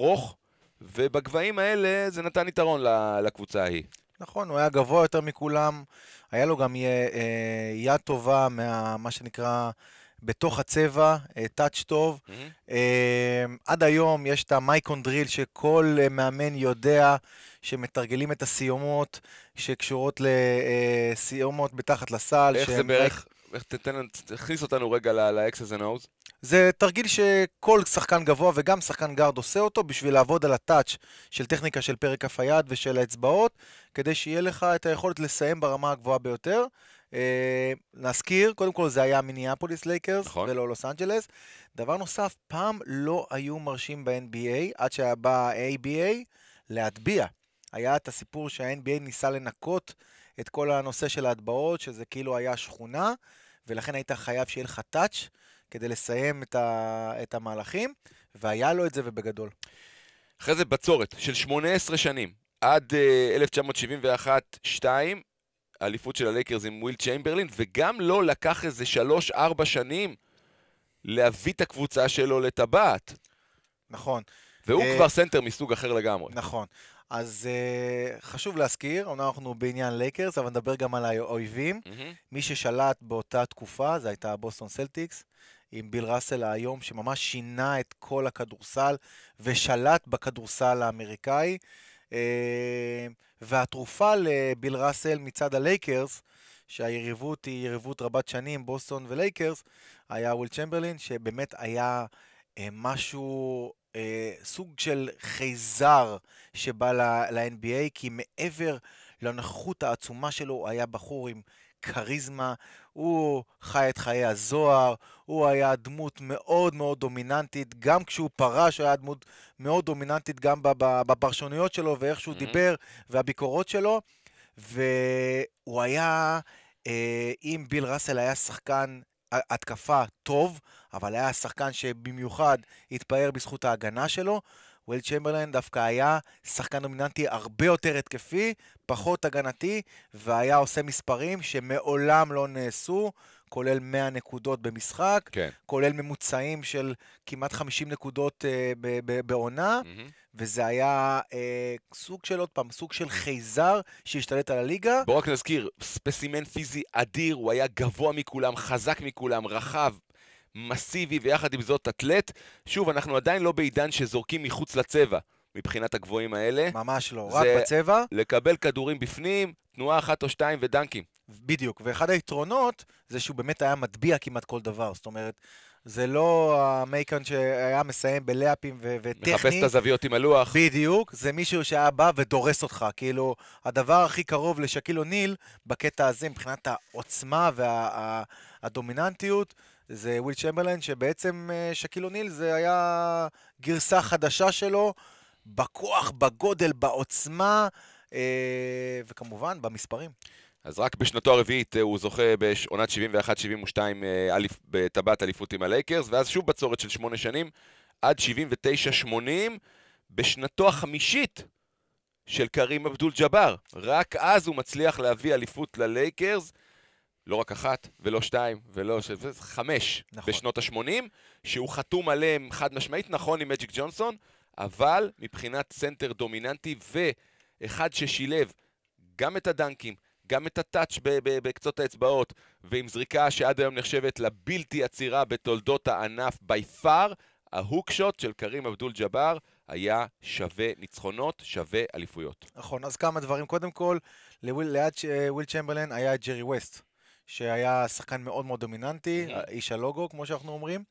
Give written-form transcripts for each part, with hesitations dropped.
ארוך, ובגבהים האלה זה נתן יתרון לקבוצה ההיא. נכון, הוא היה גבוה יותר מכולם, היה לו גם יד טובה מה שנקרא בתוך הצבע, טאץ' טוב. עד היום יש את המייקון דריל שכל מאמן יודע שמתרגלים את הסיומות שקשורות לסיומות בתחת לסל. איך זה בערך? תכניס אותנו רגע ל-X's and O's. זה תרגיל שכל שחקן גבוה וגם שחקן גארד עושה אותו בשביל לעבוד על הטאץ' של טכניקה של פרק כף היד ושל האצבעות, כדי שיהיה לך את היכולת לסיים ברמה הגבוהה ביותר. נזכיר, קודם כל זה היה מיניאפוליס לייקרס ולא לוס אנג'לס. דבר נוסף, פעם לא היו מרשים ב-NBA עד שהיה בא ה-ABA להטביע. היה את הסיפור שה-NBA ניסה לנקות את כל הנושא של ההטבעות, שזה כאילו היה שכונה, ולכן היית חייב שיהיה לך טאץ' כדי לסיים את המהלכים, והיה לו את זה ובגדול. אחרי זה בצורת של 18 שנים, עד 1971-2, האליפות של הלייקרס עם וויל צ'יימברלין, וגם לא לקח איזה 3-4 שנים להביא את הקבוצה שלו לטבעת. נכון. והוא כבר סנטר מסוג אחר לגמרי. נכון. אז חשוב להזכיר, אנחנו בעניין לייקרס, אבל נדבר גם על האויבים. מי ששלט באותה תקופה, זה הייתה בוסטון סלטיקס, עם ביל ראסל היום, שממש שינה את כל הכדורסל, ושלט בכדורסל האמריקאי. והתרופה לביל ראסל מצד הלייקרס, שהיריבות היא יריבות רבת שנים, בוסטון ולייקרס, היה וויל צ'מברלין, שבאמת היה משהו, סוג של חייזר שבא ל-NBA, כי מעבר לנוכחות העצומה שלו, הוא היה בחור עם קריזמה, הוא חי את חיי הזוהר, הוא היה דמות מאוד מאוד דומיננטית, גם כשהוא פרש היה דמות מאוד דומיננטית גם בפרשוניות שלו ואיך שהוא דיבר והביקורות שלו, והוא היה, אם ביל ראסל היה שחקן התקפה טוב, אבל היה שחקן שבמיוחד התפאר בזכות ההגנה שלו, וויל צ'מברלין דווקא היה שחקן דומיננטי הרבה יותר התקפי, פחות הגנתי, והיה עושה מספרים שמעולם לא נעשו, כולל 100 נקודות במשחק, כן. כולל ממוצעים של כמעט 50 נקודות בעונה, וזה היה סוג של עוד פעם, סוג של חייזר שהשתלט על הליגה. בואו רק נזכיר, ספסימן פיזי אדיר, הוא היה גבוה מכולם, חזק מכולם, רחב, מסיבי ויחד עם זאת אתלט. שוב, אנחנו עדיין לא בעידן שזורקים מחוץ לצבע מבחינת הגבוהים האלה. ממש לא, רק בצבע. לקבל כדורים בפנים, תנועה אחת או שתיים ודנקים. בדיוק, ואחד היתרונות זה שהוא באמת היה מטביע כמעט כל דבר, זאת אומרת, זה לא המייקן שהיה מסיים בלאפים וטכני. מחפש את הזוויות עם הלוח. בדיוק, זה מישהו שהיה בא ודורס אותך, כאילו הדבר הכי קרוב לשקיל אוניל בקטע הזה מבחינת העוצמה והדומיננטיות, זה וויל צ'מברלין, שבעצם שקיל אוניל זה היה גרסה חדשה שלו, בכוח, בגודל, בעוצמה, וכמובן במספרים. אז רק בשנתו הרביעית הוא זוכה בעונת 71-72 בטבעת אליפות עם הלייקרס, ואז שוב בצורת של 8 שנים, עד 79-80, בשנתו החמישית של קרים אבדול ג'אבר. רק אז הוא מצליח להביא אליפות ללייקרס, לא רק 1 ולא 2 ולא 5 נכון. בשנות ה-80, שהוא חתום עליהם חד משמעית, נכון עם מג'יק ג'ונסון, אבל מבחינת סנטר דומיננטי ואחד ששילב גם את הדנקים, גם את הטאץ' בקצות האצבעות, ועם זריקה שעד היום נחשבת לבלתי עצירה בתולדות הענף by far, ההוקשוט של קרים אבדול ג'אבר היה שווה ניצחונות, שווה אליפויות. נכון, אז כמה דברים. קודם כל, ליד וויל צ'מברלין היה את ג'רי ווסט, שהיה שחקן מאוד מאוד דומיננטי, איש הלוגו, כמו שאנחנו אומרים.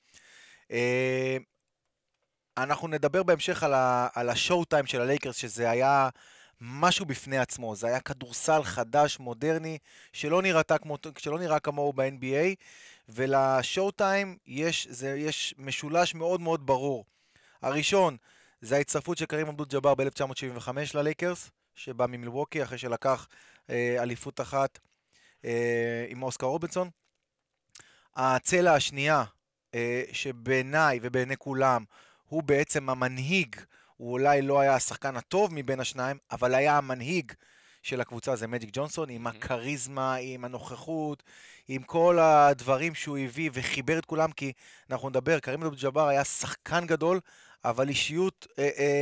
אנחנו נדבר בהמשך על השואו טיים של הלייקרס, שזה היה משהו בפני עצמו, זה היה כדורסל חדש, מודרני, שלא נראה כמוהו ב-NBA, ולשואו טיים יש משולש מאוד מאוד ברור. הראשון, זה ההצטרפות של קרים אבדול ג'אבר ב-1975 ללייקרס, שבא ממילווקי אחרי שלקח אליפות אחת עם אוסקר רובינסון. הצלע השנייה, שבעיניי ובעיני כולם, הוא בעצם המנהיג, הוא אולי לא היה השחקן הטוב מבין השניים, אבל היה המנהיג של הקבוצה, זה מג'יק ג'ונסון, עם הקריזמה, עם הנוכחות, עם כל הדברים שהוא הביא וחיבר את כולם, כי אנחנו נדבר, קרים אבדול ג'אבר היה שחקן גדול, אבל אישיות